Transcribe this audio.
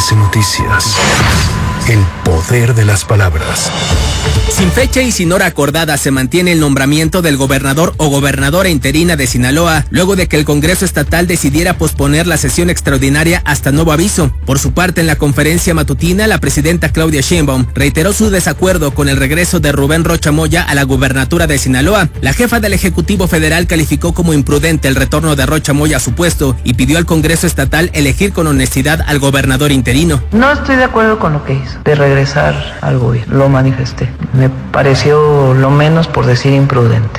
MBS Noticias. El poder de las palabras. Sin fecha y sin hora acordada se mantiene el nombramiento del gobernador o gobernadora interina de Sinaloa, luego de que el Congreso Estatal decidiera posponer la sesión extraordinaria hasta nuevo aviso. Por su parte, en la conferencia matutina, la presidenta Claudia Sheinbaum reiteró su desacuerdo con el regreso de Rubén Rocha Moya a la gubernatura de Sinaloa. La jefa del Ejecutivo Federal calificó como imprudente el retorno de Rocha Moya a su puesto y pidió al Congreso Estatal elegir con honestidad al gobernador interino. No estoy de acuerdo con lo que hizo, de regresar al gobierno. Lo manifesté. Me pareció lo menos, por decir, imprudente.